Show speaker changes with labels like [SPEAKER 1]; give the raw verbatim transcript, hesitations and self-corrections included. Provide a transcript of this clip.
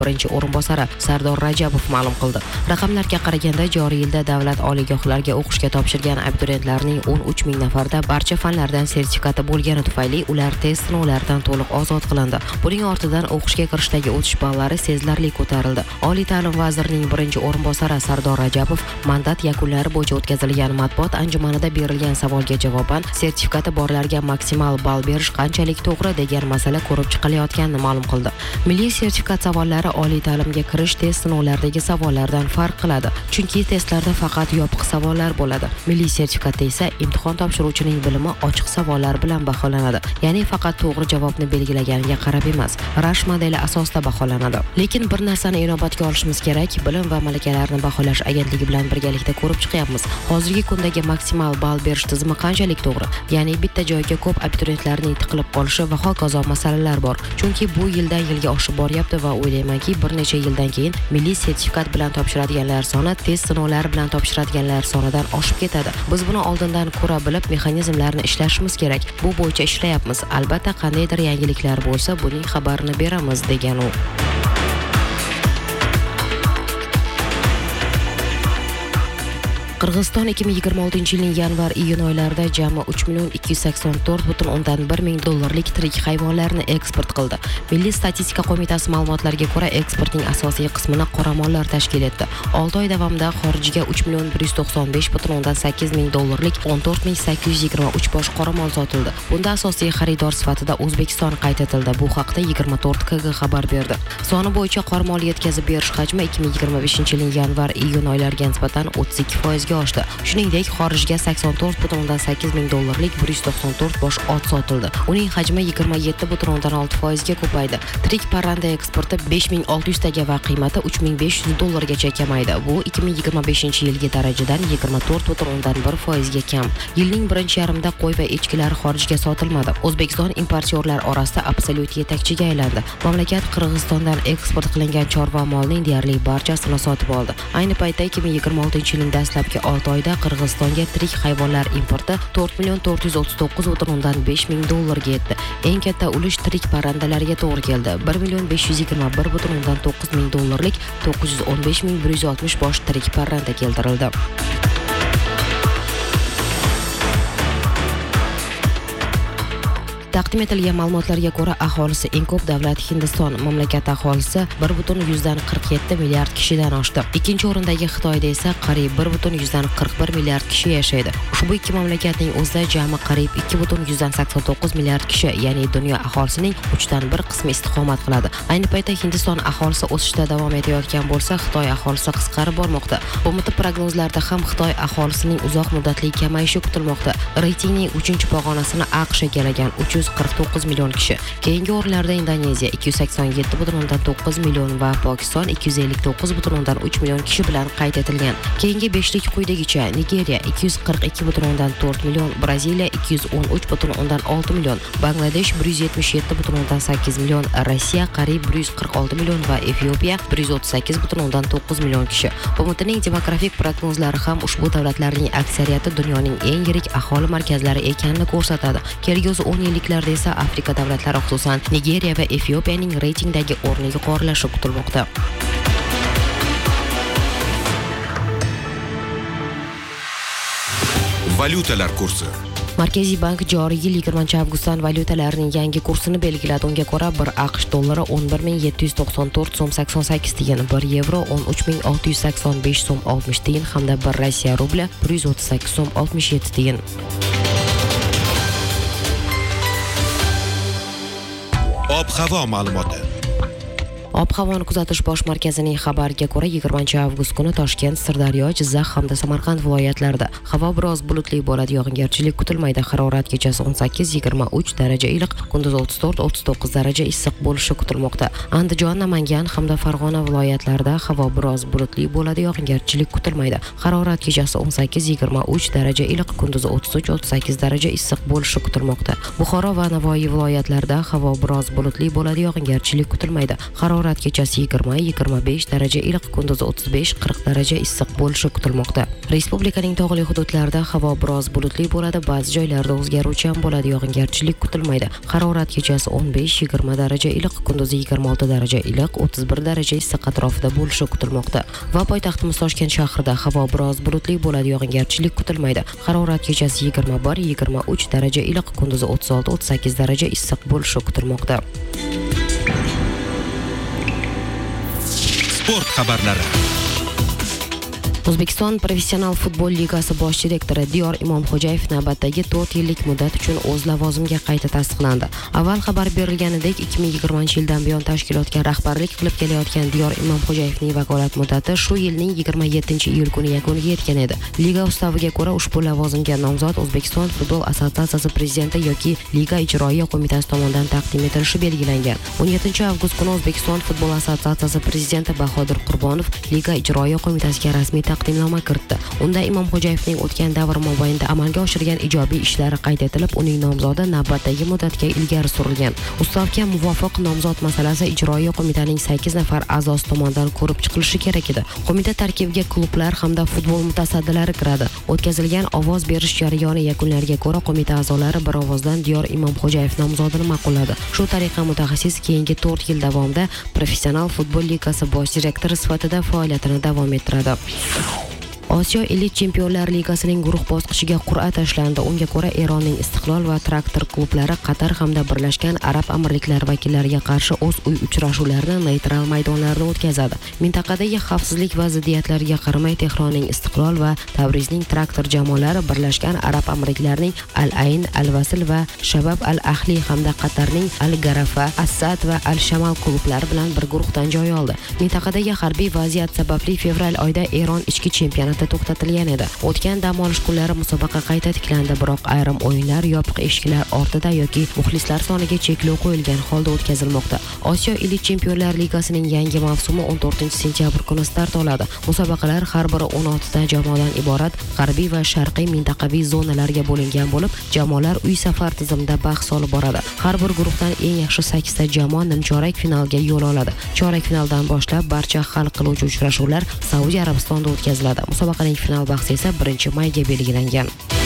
[SPEAKER 1] birinchi o'rinbosari Sardor Rajabov ma'lum qildi. Raqamlarga qaraganda joriy yilda davlat oliygohlarga o'qishga topshirgan abituriyentlarning o'n uch ming nafarda barcha fanlardan sertifikati bo'lgani tufayli ular test sinovlaridan to'liq ozod qilindi. Buning ortidan o'qishga kirishdagi o'tish ballari sezilarli ko'tarildi. Oliy ta'lim vazirining birinchi o'rinbosari Sardor Rajabov mandat yakunlari bo'yicha o'tkazilgan matbuot anjumanida berilgan savolga javoban sertifikati borlarga maksimal ball berish qanchalik to'g'ri degan masala ko'rib chiqilayotganini ma'lum qildi. Milliy sertifikat savollari oliy ta'limga kirish test sinovlaridagi savollardan farq qiladi, chunki testlarda faqat yopiq savollar bo'ladi. Milliy sertifikatda esa imtihon topshiruvchining bilimi ochiq savollar bilan baholanadi, ya'ni faqat to'g'ri javobni belgilaganiga qarab emas, Rash modeli asosida baholanadi. Lekin bir narsani inobatga olishimiz kerak, bilim va malakalarni baholash agentligi bilan birgalikda ko'rib chiqyapmiz. Hozirgi kundagi maksimal ball berish tizimi qanchalik to'g'ri, ya'ni bitta joyga ko'p abituriyentlarning tiqilib qolishi va hokazo masalalar bor. Chunki bu yildan yilga oshib boryapti va o'ylaymanki, bir necha yildan keyin milliy sertifikat bilan topshiradiganlar soni test sinovlari bilan topshiradiganlar sonidan oshib ketadi. Biz buni oldindan ko'ra bilib, mexanizmlarni ishlashimiz kerak. Bu bo'yicha ishlayapmiz. Albatta, qandaydir yangiliklar bo'lsa, buning xabarini beramiz, degan u. Qirg'iziston ikki ming yigirma oltinchi yilning yanvar-iyun oylarida jami uch million ikki yuz sakson to'rt butun o'ndan bir ming dollarlik tirik hayvonlarni eksport qildi. Milliy statistika qo'mitasi ma'lumotlariga ko'ra, eksportning asosiy qismini qoramollar tashkil etdi. olti oy davomida xorijga uch million bir yuz to'qson besh butun o'ndan sakkiz ming dollarlik o'n to'rt ming sakkiz yuz yigirma uch bosh qoramol sotildi. Bunda asosiy xaridor sifatida O'zbekiston qayd etildi. Bu haqda yigirma to'rt K G xabar berdi. Soni bo'yicha qoramol yetkazib berish hajmi ikki ming yigirma beshinchi yilning yanvar-iyun oylariga nisbatan o'ttiz ikki foiz oshdi. Shuningdek, xorijga sakson to'rt butun o'ndan sakkiz ming dollarlik bir yuz to'qson to'rt bosh ot sotildi. Uning hajmi yigirma yetti butun o'ndan olti foiz ga ko'paydi. Tirik parranda eksporti besh ming olti yuz ta ga va qiymati uch ming besh yuz dollargacha kamaydi. Bu ikki ming yigirma beshinchi yilgi darajadan yigirma to'rt butun o'ndan bir foiz ga kam. Yilning birinchi yarmida qo'y va echkilar xorijga sotilmadi. O'zbekiston importyorlar orasida absolyut yetakchiga aylandi. Mamlakat Qirg'izistondan eksport qilingan chorva molining deyarli barchasini sotib oldi. Ayni paytda ikki ming yigirma oltinchi yilning dastlabki olti oyda Qirg'izistonga tirik hayvonlar importi to'rt million to'rt yuz o'ttiz to'qqiz butun o'ndan besh ming dollarga yetdi. Eng katta ulush tirik parrandalarga to'g'ri keldi. bir million besh yuz yigirma bir butun o'ndan to'qqiz ming dollarlik to'qqiz yuz o'n besh ming bir yuz oltmish bosh tirik parranda keltirildi. Taqdim etilgan ma'lumotlarga ko'ra, aholisi eng ko'p davlat Hindiston. Mamlakat aholisi bir butun yuzdan qirq yetti milliard kishidan oshdi. Ikkinchi o'rindagi Xitoyda esa qariyb bir butun yuzdan qirq bir milliard kishi yashaydi. Ushbu ikki mamlakatning o'zida jami qariyb ikki butun yuzdan sakson to'qqiz milliard kishi, ya'ni dunyo aholisining uchdan bir qismi istiqomat qiladi. Ayni paytda Hindiston aholisi o'sishda davom etayotgan bo'lsa, Xitoy aholisi qisqarib bormoqda. B M T prognozlarida ham Xitoy aholisining uzoq muddatli kamayishi kutilmoqda. Reytingning uchinchi pog'onasini AQSh egallagan uch yuz qirq to'qqiz million kishi. Keyingi o'rinlarda Indoneziya ikki yuz sakson yetti butun o'ndan to'qqiz million va Pokiston ikki yuz ellik to'qqiz butun o'ndan uch million kishi bilan qayd etilgan. Keyingi beshlik quyidagicha: Nigeriya ikki yuz qirq ikki butun o'ndan to'rt million, Braziliya ikki yuz o'n uch butun o'ndan olti million, Bangladesh bir yuz yetmish yetti butun o'ndan sakkiz million, Rossiya qariyb bir yuz qirq olti million va Efiopiya bir yuz o'ttiz sakkiz butun o'ndan to'qqiz million kishi. B M Tning demografik prognozlari ham ushbu davlatlarning aksariyati dunyoning eng yirik aholi markazlari ekanini ko'rsatadi. Kelgusi o'n yilliklarda esa Afrika davlatlari, xususan Nigeriya va Efiopiyaning reytingdagi o'rni yuqorilashi kutilmoqda.
[SPEAKER 2] Valyutalar kursi.
[SPEAKER 1] Markaziy bank joriy yil yigirmanchi avgustdan valyutalarning yangi kursini belgiladi. Unga ko'ra, bir AQSh dollari o'n bir ming yetti yuz to'qson to'rt so'm sakson sakkiz tiyin, bir yevro o'n uch ming olti yuz sakson besh so'm oltmish tiyin hamda bir Rossiya rubli bir yuz o'ttiz sakkiz so'm oltmish yetti tiyin.
[SPEAKER 2] Ob-havo ma'lumoti.
[SPEAKER 1] Ob-havoni kuzatish bosh markazining xabariga ko'ra, yigirmanchi avgust kuni Toshkent, Sirdaryo, Jizzax hamda Samarqand viloyatlarida havo biroz bulutli bo'ladi, yog'ingarchilik kutilmaydi. Harorat kechasi o'n sakkiz yigirma uch daraja iliq, kunduz o'ttiz to'rt o'ttiz to'qqiz daraja issiq bo'lishi kutilmoqda. Andijon, Namangan hamda Farg'ona viloyatlarida havo biroz bulutli bo'ladi, yog'ingarchilik kutilmaydi. Harorat kechasi o'n sakkiz yigirma uch daraja iliq, kunduz o'ttiz uch o'ttiz sakkiz daraja issiq bo'lishi kutilmoqda. Buxoro va Navoiy viloyatlarida havo biroz bulutli bo'ladi, yog'ingarchilik kutilmaydi. Harorat Harorat kechasi yigirma yigirma besh daraja, iliq kunduzi o'ttiz besh qirq daraja issiq bo'lishi kutilmoqda. Respublikaning tog'li hududlarida havo biroz bulutli bo'ladi, ba'zi joylarda o'zgaruvchan bo'ladi, yog'ingarchilik kutilmaydi. Harorat kechasi o'n besh yigirma daraja, iliq kunduzi yigirma olti daraja, iliq o'ttiz bir daraja issiq atrofida bo'lishi kutilmoqda. Va poytaxtimiz Toshkent shahrida havo biroz bulutli bo'ladi, yog'ingarchilik kutilmaydi. Harorat kechasi yigirma bir yigirma uch daraja, iliq kunduzi o'ttiz olti o'ttiz sakkiz daraja issiq bo'lishi kutilmoqda.
[SPEAKER 2] Sport xabarlari.
[SPEAKER 1] O'zbekiston Professional futbol ligasi bosh direktori Diyor Imomxo'jayev navbatdagi to'rt yillik muddat uchun o'z lavozimiga qayta tasdiqlandi. Avval xabar berilganidek, ikki ming yigirmanchi yildan buyon tashkilotga rahbarlik qilib kelayotgan Diyor Imomxo'jayevning vakolat muddati shu yilning yigirma yettinchi iyul kuni yakuniga yetgan edi. Liga ustaviga ko'ra ushbu lavozimga nomzod O'zbekiston futbol assotsiatsiyasi prezidenti yoki Liga ijroiya qo'mitasi tomonidan taqdim etilishi belgilangan. o'n yettinchi avgust kuni O'zbekiston futbol assotsiatsiyasi prezidenti Bahodir Qurbonov Liga ijroiya qo'mitasiga rasmiy taqdimnoma kiritdi. Unda Imomxo'jayevning o'tgan davr mobaynida amalga oshirgan ijobiy ishlari qayd etilib, uning nomzodi navbatdagi muddatga ilgari surilgan. Ustavga muvofiq nomzod masalasi ijroiya qo'mitaning sakkiz nafar a'zosi tomonidan ko'rib chiqilishi kerak edi. Qo'mita tarkibiga klublar hamda futbol mutasaddilari kiradi. O'tkazilgan ovoz berish jarayoni yakunlariga ko'ra qo'mita a'zolari bir ovozdan Diyor Imomxo'jayev nomzodini ma'qulladi. Shu tariqa mutaxassis keyingi to'rt yil davomida Professional futbol ligasi bosh direktori sifatida faoliyatini davom ettiradi. Osiyo Elit Chempionlar Ligasining guruh bosqichiga qur'a tashlandi. Unga ko'ra Eronning Istiqlol va Traktor klublari Qatar hamda Birlashgan Arab Amirliklari vakillariga qarshi o'z uy uchrashuvlarini neytral maydonlarda o'tkazadi. Mintaqadagi xavfsizlik va ziddiyatlarga qaramay Tehronning Istiqlol va Tabrizning Traktor jamoalari Birlashgan Arab Amirliklarining Al-Ayn, Al-Vasl va Shabab Al-Ahli hamda Qatarning Al-Garafa, As-Sad va Al-Shamal klublari bilan bir guruhdan joy oldi. Mintaqadagi harbiy vaziyat sababli fevral oyida Eron ichki chempionati to'xtatilgan edi. O'tgan dam olish kunlari musobaqa qayta tiklandi, biroq ayrim o'yinlar yopiq eshiklar ortida yoki muxlislar soniga cheklov qo'yilgan holda o'tkazilmoqda. Osiyo Elit Chempionlar Ligasining yangi mavsumi o'n to'rtinchi sentyabr kuni start oladi. Musobaqalar har biri o'n olti ta jamoadan iborat g'arbiy va sharqiy mintaqaviy zonalarga bo'lingan bo'lib, jamoalar uy safar tizimida bahs olib boradi. Har bir guruhdan eng yaxshi sakkiz ta jamoa nimchorak finalga yo'l oladi. Chorak finaldan boshlab barcha hal qiluvchi uchrashuvlar Saudiya Arabistonida o'tkaziladi. Musobaqaning final bahsi esa birinchi mayga belgilangan.